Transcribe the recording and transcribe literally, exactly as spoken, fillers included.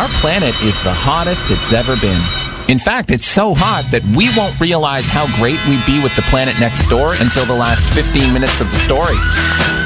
Our planet is the hottest it's ever been. In fact, it's so hot that we won't realize how great we'd be with the planet next door until the last fifteen minutes of the story.